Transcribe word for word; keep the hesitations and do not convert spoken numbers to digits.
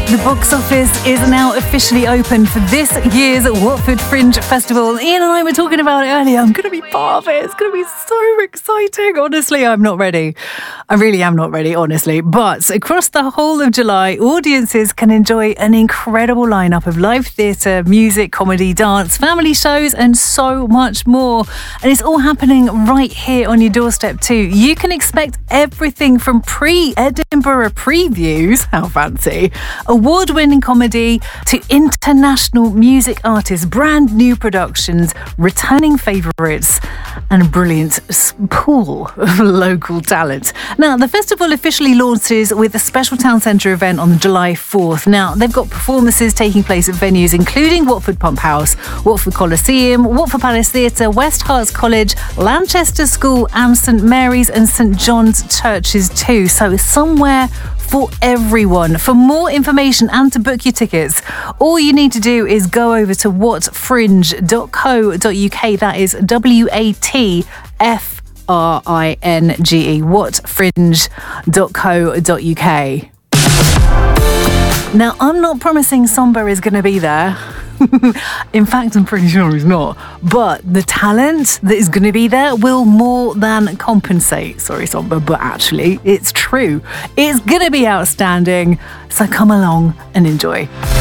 The box office is now officially open for this year's Watford Fringe Festival. Ian and I were talking about it earlier. I'm going to be part of it. It's going to be so exciting. Honestly, I'm not ready. I really am not ready, honestly. But across the whole of July, audiences can enjoy an incredible lineup of live theatre, music, comedy, dance, family shows, and so much more. And it's all happening right here on your doorstep too. You can expect everything from pre-Edinburgh previews, how fancy, award-winning comedy, to international music artists, brand new productions, returning favourites, and a brilliant pool of local talent. Now, the festival officially launches with a special town centre event on July fourth. Now, they've got performances taking place at venues including Watford Pump House, Watford Coliseum, Watford Palace Theatre, West Herts College, Lanchester School, and St Mary's and St John's churches too. So somewhere for everyone. For more information and to book your tickets, all you need to do is go over to wat fringe dot co dot uk. That is W A T F R I N G E, wat fringe dot co dot uk. Now, I'm not promising Somber is going to be there. In fact, I'm pretty sure he's not. But the talent that is going to be there will more than compensate. Sorry, Somber, but actually, it's true. It's going to be outstanding. So come along and enjoy.